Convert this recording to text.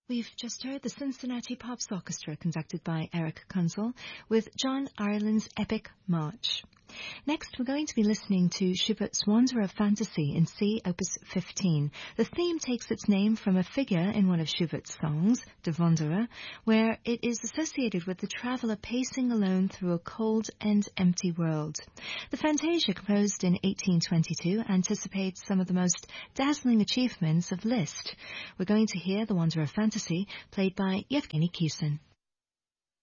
We've just heard the Cincinnati Pops Orchestra conducted by Eric Kunzel with John Ireland's epic March. Next, we're going to be listening to Schubert's Wanderer Fantasy in C, Opus 15. The theme takes its name from a figure in one of Schubert's songs, Der Wanderer, where it is associated with the traveller pacing alone through a cold and empty world. The Fantasia, composed in 1822, anticipates some of the most dazzling achievements of Liszt. We're going to hear the Wanderer Fantasy, played by Yevgeny Kissin.